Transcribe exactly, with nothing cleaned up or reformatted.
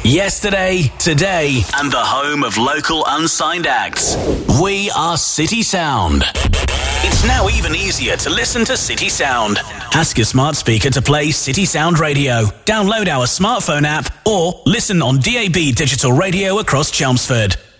Yesterday, today, and the home of local unsigned acts. We are City Sound. It's now even easier to listen to City Sound. Ask your smart speaker to play City Sound Radio. Download our smartphone app or listen on D A B digital radio across Chelmsford.